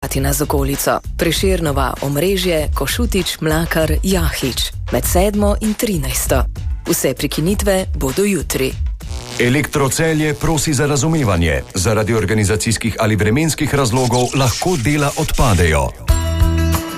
spoznati nas z okolico. Prešernova omrežje, Košutič, Mlakar, Jahič. Med 7. in 13. Vse prekinitve bodo jutri. Elektrocelje prosi za razumevanje. Zaradi organizacijskih ali vremenskih razlogov lahko dela odpadejo.